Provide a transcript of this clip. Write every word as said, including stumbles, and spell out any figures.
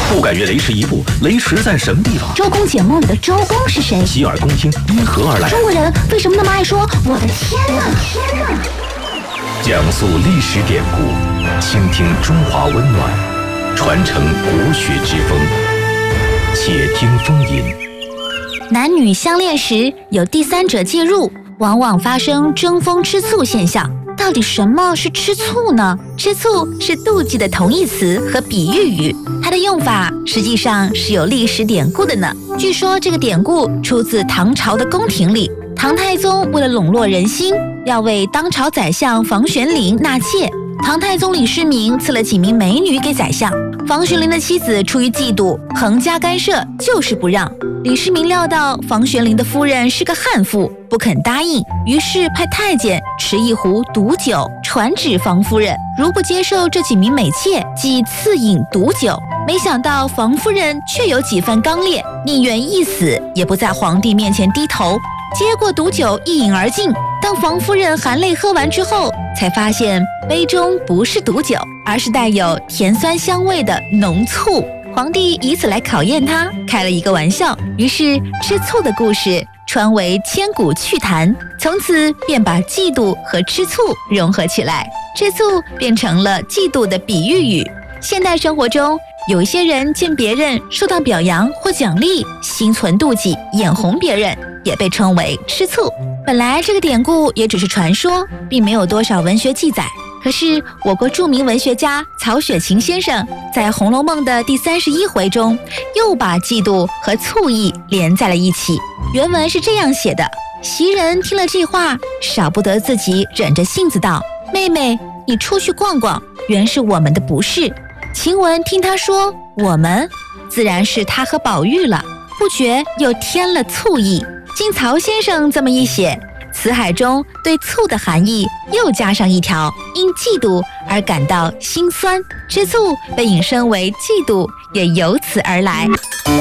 不敢越雷池一步，雷池在什么地方？ 周公解梦里的周公是谁？ 洗耳恭听，因何而来？ 中国人为什么那么爱说我的天哪？天哪！ 讲述历史典故，倾听中华温暖，传承国学之风。且听风吟。 男女相恋时有第三者介入，往往发生争风吃醋现象。到底什么是吃醋呢？吃醋是妒忌的同义词和比喻语，它的用法实际上是有历史典故的呢。据说这个典故出自唐朝的宫廷里，唐太宗为了笼络人心，要为当朝宰相房玄龄纳妾。唐太宗李世民赐了几名美女给宰相，房玄龄的妻子出于嫉妒，横加干涉，就是不让。李世民料到房玄龄的夫人是个悍妇，不肯答应，于是派太监持一壶毒酒传旨房夫人，如不接受这几名美妾，即赐饮毒酒。没想到房夫人却有几分刚烈，宁愿一死也不在皇帝面前低头，接过毒酒一饮而尽。当房夫人含泪喝完之后，才发现杯中不是毒酒，而是带有甜酸香味的浓醋。皇帝以此来考验他，开了一个玩笑，于是吃醋的故事传为千古趣谈，从此便把嫉妒和吃醋融合起来，吃醋变成了嫉妒的比喻语。现代生活中，有一些人见别人受到表扬或奖励，心存妒忌，眼红别人，也被称为吃醋。本来这个典故也只是传说，并没有多少文学记载。可是我国著名文学家曹雪芹先生在《红楼梦》的第三十一回中，又把嫉妒和醋意连在了一起。原文是这样写的：袭人听了这话，少不得自己忍着性子道：“妹妹，你出去逛逛，原是我们的不是。”晴雯听他说我们，自然是他和宝玉了，不觉又添了醋意。经曹先生这么一写，词海中对醋的含义又加上一条，因嫉妒而感到心酸，吃醋被引申为嫉妒，也由此而来。